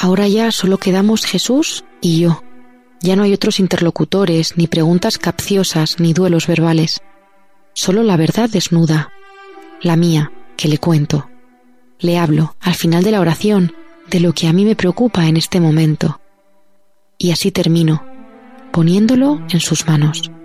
Ahora ya solo quedamos Jesús y yo. Ya no hay otros interlocutores, ni preguntas capciosas, ni duelos verbales. Solo la verdad desnuda, la mía, que le cuento. Le hablo, al final de la oración, de lo que a mí me preocupa en este momento. Y así termino, poniéndolo en sus manos.